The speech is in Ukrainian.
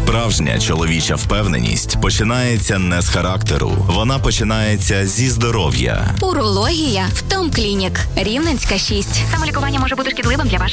Справжня чоловіча впевненість починається не з характеру. Вона починається зі здоров'я. Урологія в Том Клінік. Рівненська 6. Самолікування може бути шкідливим для вашого